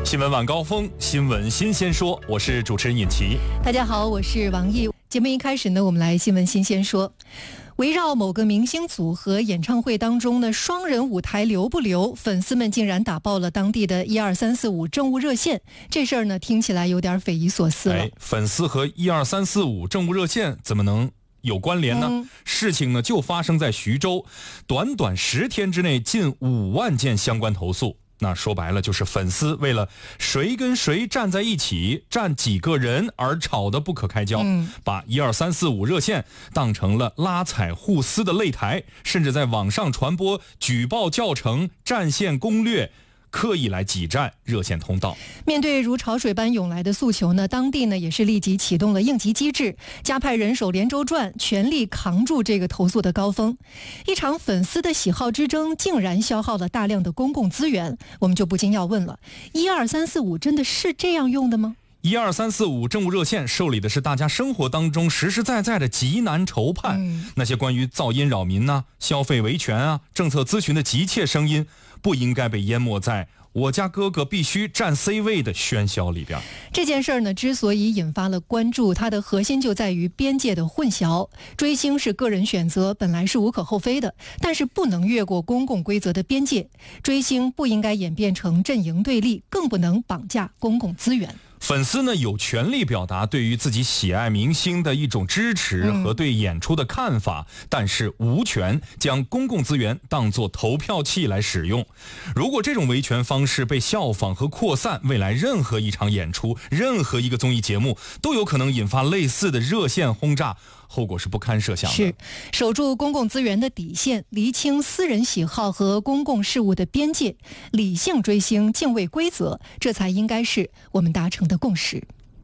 新闻晚高峰，新闻新鲜说，我是主持人尹奇。 大家好，我是王毅。节目一开始呢，我们来新闻新鲜说。围绕某个明星组合演唱会当中的双人舞台留不留，粉丝们竟然打爆了当地的12345政务热线。这事儿呢，听起来有点匪夷所思了。 粉丝和12345政务热线怎么能有关联呢？事情呢就发生在徐州，短短10天之内近5万件相关投诉。那说白了就是粉丝为了谁跟谁站在一起，站几个人而吵得不可开交，把12345热线当成了拉踩互撕的擂台，甚至在网上传播举报教程、战线攻略，刻意来挤占热线通道。 面对如潮水般涌来的诉求呢，当地呢也是立即启动了应急机制，加派人手连轴转，全力扛住这个投诉的高峰。一场粉丝的喜好之争竟然消耗了大量的公共资源，我们就不禁要问了，12345真的是这样用的吗 ？12345政务热线受理的是大家生活当中实实在在的急难愁盼，那些关于噪音扰民啊、消费维权啊、政策咨询的急切声音，不应该被淹没在我家哥哥必须占 C 位的喧嚣里边。 这件事呢，之所以引发了关注，它的核心就在于边界的混淆。追星是个人选择，本来是无可厚非的，但是不能越过公共规则的边界。追星不应该演变成阵营对立，更不能绑架公共资源。 粉丝呢有权利表达对于自己喜爱明星的一种支持和对演出的看法，但是无权将公共资源当作投票器来使用。如果这种维权方式被效仿和扩散，未来任何一场演出、任何一个综艺节目都有可能引发类似的热线轰炸，后果是不堪设想的。 是守住公共资源的底线，厘清私人喜好和公共事务的边界，理性追星，敬畏规则，这才应该是我们达成的共识。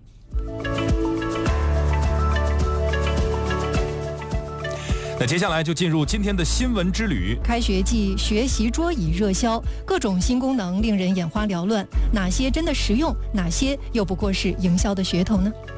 那接下来就进入今天的新闻之旅。 开学季学习桌椅热销，各种新功能令人眼花缭乱，哪些真的实用，哪些又不过是营销的噱头呢？